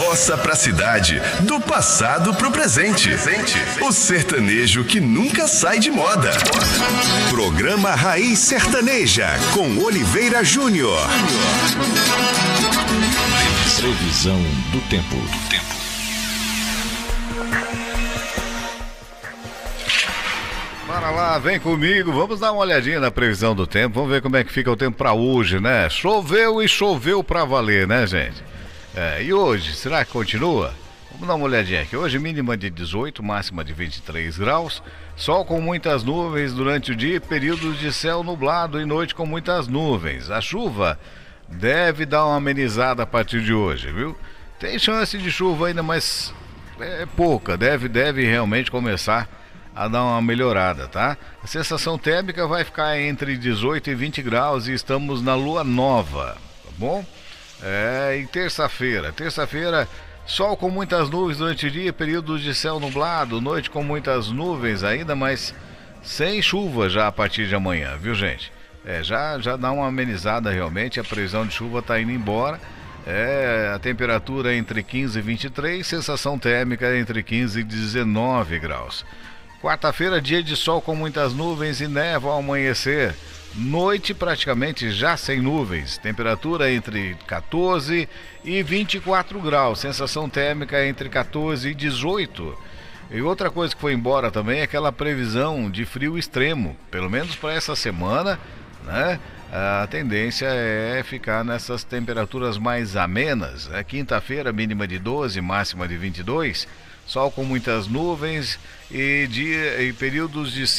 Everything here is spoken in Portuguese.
roça pra cidade, do passado pro presente. O sertanejo que nunca sai de moda. Programa Raiz Sertaneja, com Oliveira Júnior. Previsão do tempo. Bora lá, vem comigo, vamos dar uma olhadinha na previsão do tempo, vamos ver como é que fica o tempo pra hoje, né? Choveu e choveu pra valer, né, gente? E hoje, será que continua? Vamos dar uma olhadinha aqui. Hoje mínima de 18, máxima de 23 graus, sol com muitas nuvens durante o dia, períodos de céu nublado e noite com muitas nuvens. A chuva deve dar uma amenizada a partir de hoje, viu? Tem chance de chuva ainda, mas é pouca, deve realmente começar a dar uma melhorada, tá? A sensação térmica vai ficar entre 18 e 20 graus e estamos na lua nova, tá bom? E terça-feira, sol com muitas nuvens durante o dia, períodos de céu nublado, noite com muitas nuvens ainda, mas sem chuva já a partir de amanhã, viu, gente? Já dá uma amenizada realmente, a previsão de chuva tá indo embora. A temperatura entre 15 e 23, sensação térmica entre 15 e 19 graus. Quarta-feira, dia de sol com muitas nuvens e névoa ao amanhecer. Noite praticamente já sem nuvens. Temperatura entre 14 e 24 graus. Sensação térmica entre 14 e 18. E outra coisa que foi embora também é aquela previsão de frio extremo. Pelo menos para essa semana, né? A tendência é ficar nessas temperaturas mais amenas. Quinta-feira, mínima de 12, máxima de 22. Sol com muitas nuvens e períodos de